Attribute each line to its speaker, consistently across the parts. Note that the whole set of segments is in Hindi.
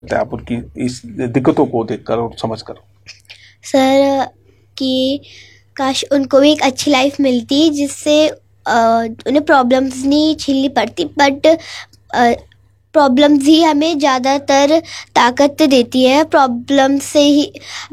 Speaker 1: आप उनकी इस दिक्कतों को देखकर और समझकर?
Speaker 2: सर कि काश उनको भी एक अच्छी लाइफ मिलती जिससे उन्हें प्रॉब्लम्स नहीं झेलनी पड़ती, बट प्रॉब्लम्स ही हमें ज़्यादातर ताकत देती है, प्रॉब्लम से ही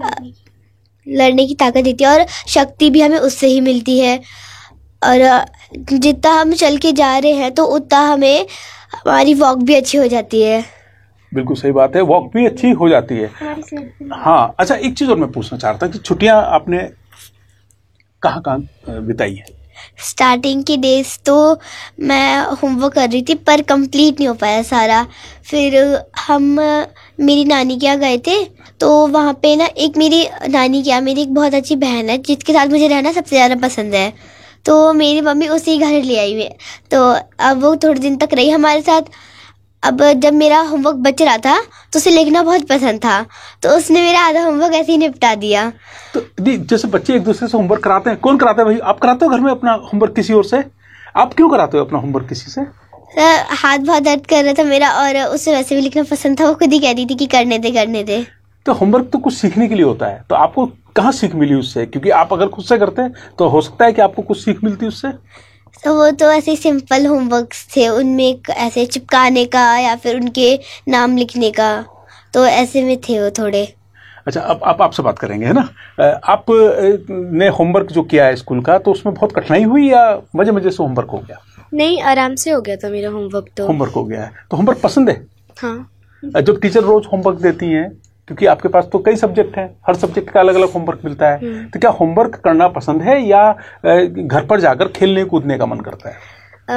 Speaker 2: लड़ने की ताकत देती है और शक्ति भी हमें उससे ही मिलती है। और जितना हम चल के जा रहे हैं तो उतना हमें हमारी वॉक भी अच्छी हो जाती है।
Speaker 1: बिल्कुल सही बात है, वॉक भी अच्छी हो जाती है। हाँ, अच्छा एक चीज़ और मैं पूछना चाह रहा था कि छुट्टियाँ आपने कहाँ कहाँ बिताई है?
Speaker 2: स्टार्टिंग की डेज तो मैं होमवर्क कर रही थी पर कंप्लीट नहीं हो पाया सारा। फिर हम मेरी नानी के यहाँ गए थे, तो वहाँ पे ना एक मेरी नानी के यहाँ मेरी एक बहुत अच्छी बहन है जिसके साथ मुझे रहना सबसे ज़्यादा पसंद है, तो मेरी मम्मी उसे ही घर ले आई हुई है। तो अब वो थोड़े दिन तक रही हमारे साथ। अब जब मेरा होमवर्क बच रहा था तो उसे लिखना बहुत पसंद था, तो उसने मेरा आधा होमवर्क ऐसे ही निपटा दिया।
Speaker 1: तो जैसे बच्चे एक दूसरे से होमवर्क कराते हैं, कौन कराता है भाई? आप कराते हो घर में अपना होमवर्क किसी और से? आप क्यों कराते हो अपना होमवर्क किसी से?
Speaker 2: सर हाथ बहुत दर्द कर रहा था मेरा और उसे वैसे भी लिखना पसंद था, वो खुद ही कह रही थी कि करने दे करने दे।
Speaker 1: तो होमवर्क तो कुछ सीखने के लिए होता है, तो आपको कहाँ सीख मिली उससे? क्योंकि आप अगर खुद से करते हैं तो हो सकता है कि आपको कुछ सीख मिलती उससे।
Speaker 2: तो वो तो ऐसे सिंपल होमवर्क्स थे, उनमें ऐसे चिपकाने का या फिर उनके नाम लिखने का, तो ऐसे में थे वो थोड़े।
Speaker 1: अच्छा, अब आप आपसे बात करेंगे, है ना? आप ने होमवर्क जो किया है स्कूल का, तो उसमें बहुत कठिनाई हुई या मजे मजे से होमवर्क हो गया?
Speaker 3: नहीं, आराम से हो गया था मेरा होमवर्क। तो
Speaker 1: होमवर्क हो गया है तो होमवर्क पसंद है?
Speaker 3: हाँ।
Speaker 1: जब टीचर रोज होमवर्क देती हैं, क्योंकि आपके पास तो कई सब्जेक्ट हैं, हर सब्जेक्ट का अलग अलग होमवर्क मिलता है, तो क्या होमवर्क करना पसंद है या घर पर जाकर खेलने कूदने का मन करता है?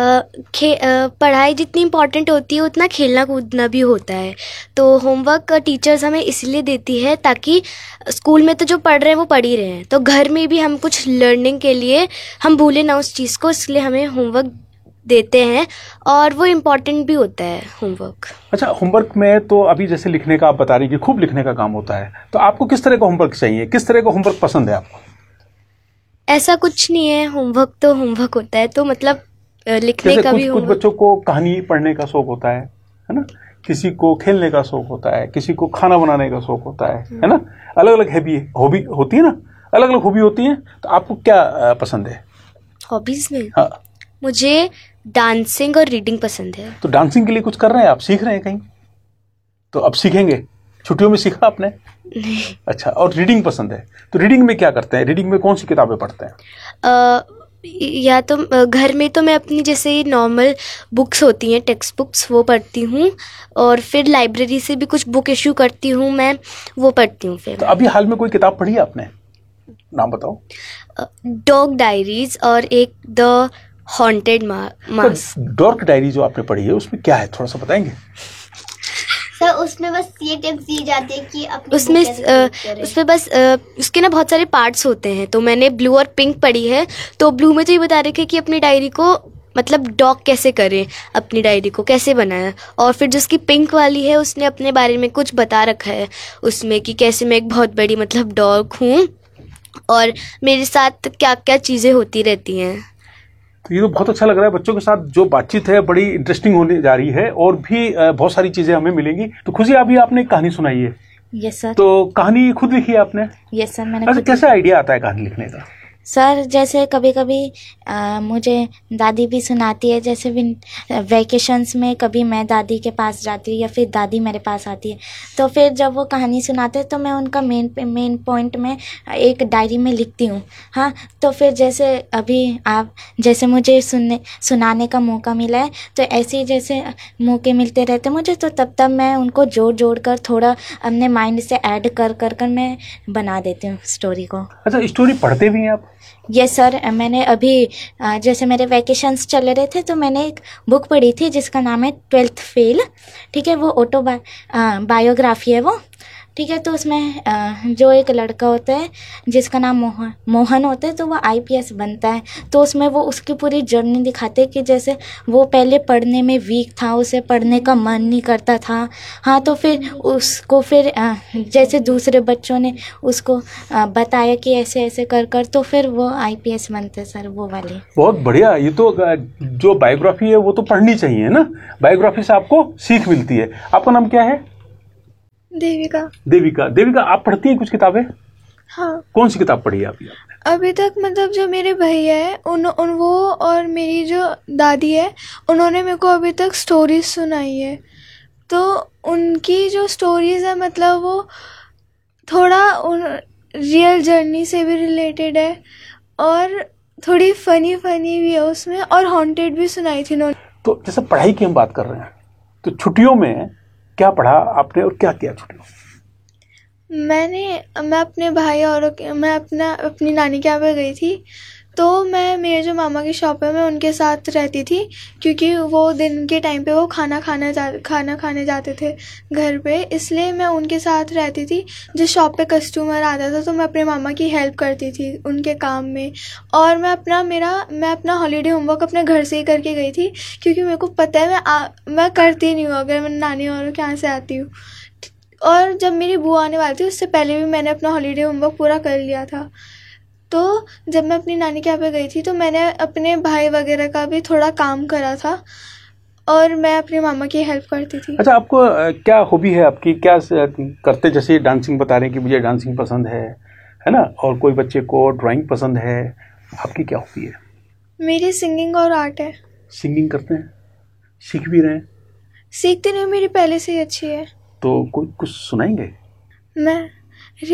Speaker 3: पढ़ाई जितनी इम्पोर्टेंट होती है उतना खेलना कूदना भी होता है। तो होमवर्क टीचर्स हमें इसलिए देती है ताकि स्कूल में तो जो पढ़ रहे हैं वो पढ़ ही रहे हैं, तो घर में भी हम कुछ लर्निंग के लिए हम भूले ना उस चीज़ को, इसलिए हमें होमवर्क देते हैं और वो इम्पोर्टेंट भी होता है होमवर्क।
Speaker 1: अच्छा, होमवर्क में तो अभी जैसे लिखने का आप बता रही कि खूब लिखने का काम होता है, तो आपको किस तरह का होमवर्क चाहिए? किस तरह का होमवर्क पसंद है आपको?
Speaker 3: ऐसा कुछ नहीं है, होमवर्क तो होमवर्क होता है, तो मतलब लिखने का भी
Speaker 1: कुछ बच्चों को कहानी पढ़ने का शौक होता है ना? किसी को खेलने का शौक होता है, किसी को खाना बनाने का शौक होता है ना? अलग अलग हॉबी होती है ना, अलग अलग हॉबी होती है। तो आपको क्या पसंद है
Speaker 3: हॉबीज में?
Speaker 1: हाँ,
Speaker 3: मुझे डांसिंग और रीडिंग पसंद है।
Speaker 1: तो डांसिंग के लिए कुछ कर रहे हैं आप? सीख रहे हैं कहीं? तो अब सीखेंगे? छुट्टियों में सीखा आपने?
Speaker 3: नहीं।
Speaker 1: अच्छा, और रीडिंग पसंद है, तो रीडिंग में क्या करते हैं? रीडिंग में कौन सी किताबें पढ़ते हैं?
Speaker 3: या तो घर में तो मैं अपनी जैसे नॉर्मल बुक्स होती हैं, टेक्स्ट बुक्स, वो पढ़ती हूँ, और फिर लाइब्रेरी से भी कुछ बुक इशू करती हूँ मैं, वो पढ़ती हूँ। फिर
Speaker 1: तो अभी हाल में कोई किताब पढ़ी है आपने? नाम बताओ।
Speaker 3: डॉग डायरीज और एक the haunted mass.
Speaker 1: Dog diary जो आपने पढ़ी है उसमें क्या है, थोड़ा सा बताएंगे?
Speaker 2: सर उसमें बस ये टिप्स दी जाती है कि अपनी
Speaker 3: उसमें बस उसके ना बहुत सारे पार्ट्स होते हैं, तो मैंने ब्लू और पिंक पढ़ी है। तो ब्लू में तो ये बता रखे कि अपनी डायरी को मतलब डॉग कैसे करें, अपनी डायरी को कैसे बनाएं, और फिर जिसकी पिंक वाली है उसने अपने बारे में कुछ बता रखा है उसमें कि कैसे मैं एक बहुत बड़ी मतलब डॉग हूँ और मेरे साथ क्या क्या चीज़ें होती रहती हैं।
Speaker 1: तो ये तो बहुत अच्छा लग रहा है, बच्चों के साथ जो बातचीत है बड़ी इंटरेस्टिंग होने जा रही है और भी बहुत सारी चीजें हमें मिलेंगी। तो खुशी, अभी आपने एक कहानी सुनाई है?
Speaker 4: Yes sir.
Speaker 1: तो कहानी खुद लिखी है आपने?
Speaker 4: यस सर, मैंने।
Speaker 1: अच्छा, कैसे आइडिया आता है कहानी लिखने का?
Speaker 4: सर जैसे कभी कभी मुझे दादी भी सुनाती है, जैसे वैकेशंस में कभी मैं दादी के पास जाती हूँ या फिर दादी मेरे पास आती है, तो फिर जब वो कहानी सुनाते हैं तो मैं उनका मेन पॉइंट में एक डायरी में लिखती हूँ। हाँ, तो फिर जैसे अभी आप जैसे मुझे सुनाने का मौका मिला है, तो ऐसे ही जैसे मौके मिलते रहते मुझे, तो तब मैं उनको जोड़ कर थोड़ा अपने माइंड से ऐड कर मैं बना देती हूँ स्टोरी को।
Speaker 1: अच्छा, स्टोरी पढ़ते भी हैं आप?
Speaker 4: यस सर, मैंने अभी जैसे मेरे वैकेशंस चल रहे थे तो मैंने एक बुक पढ़ी थी जिसका नाम है 12th फेल। ठीक है, वो बायोग्राफी है वो। ठीक है, तो उसमें जो एक लड़का होता है जिसका नाम मोहन होता है, तो वो आईपीएस बनता है। तो उसमें वो उसकी पूरी जर्नी दिखाते हैं कि जैसे वो पहले पढ़ने में वीक था, उसे पढ़ने का मन नहीं करता था। हाँ, तो फिर उसको फिर जैसे दूसरे बच्चों ने उसको बताया कि ऐसे ऐसे कर तो फिर वो आईपीएस बनते सर, वो वाले।
Speaker 1: बहुत बढ़िया। ये तो जो बायोग्राफी है वो तो पढ़नी चाहिए ना, बायोग्राफी से आपको सीख मिलती है। आपका नाम क्या है?
Speaker 5: देविका।
Speaker 1: देविका, देविका आप पढ़ती हैं कुछ किताबें?
Speaker 5: हाँ,
Speaker 1: कौन सी किताब पढ़ी है आपने?
Speaker 5: अभी तक मतलब जो मेरे भैया है उन वो और मेरी जो दादी है उन्होंने मेरे को अभी तक स्टोरीज सुनाई है। तो उनकी जो स्टोरीज है मतलब वो थोड़ा उन रियल जर्नी से भी रिलेटेड है और थोड़ी फनी फनी भी है उसमें, और हॉन्टेड भी सुनाई थी उन्होंने।
Speaker 1: तो जैसे पढ़ाई की हम बात कर रहे हैं, तो छुट्टियों में क्या पढ़ा आपने और क्या किया छुट्टियों में?
Speaker 5: मैं अपने भाई और मैं अपनी नानी के यहाँ पे गई थी। तो मैं मेरे जो मामा की शॉप है मैं उनके साथ रहती थी, क्योंकि वो दिन के टाइम पे वो खाना खाने जाते थे घर पे, इसलिए मैं उनके साथ रहती थी। जिस शॉप पे कस्टमर आता था तो मैं अपने मामा की हेल्प करती थी उनके काम में। और मैं अपना हॉलीडे होमवर्क अपने घर से ही करके गई थी, क्योंकि मेरे को पता है मैं करती नहीं हूँ अगर मैं नानी और के यहाँ से आती हूँ। और जब मेरी बुआ आने वाली थी उससे पहले भी मैंने अपना हॉलीडे होमवर्क पूरा कर लिया था। तो जब मैं अपनी नानी के यहाँ पे गई थी तो मैंने अपने भाई वगैरह का भी थोड़ा काम करा था और मैं अपने मामा की हेल्प करती थी।
Speaker 1: अच्छा, आपको क्या हॉबी है आपकी, क्या करते? जैसे डांसिंग बता रहे हैं कि मुझे डांसिंग पसंद है ना, और कोई बच्चे को ड्राइंग पसंद है, आपकी क्या हॉबी है?
Speaker 5: मेरी सिंगिंग और आर्ट है।
Speaker 1: सिंगिंग करते हैं, सीख भी रहे हैं?
Speaker 5: सीखते नहीं, मेरी पहले से ही अच्छी है।
Speaker 1: तो कोई कुछ सुनाएंगे?
Speaker 5: मैं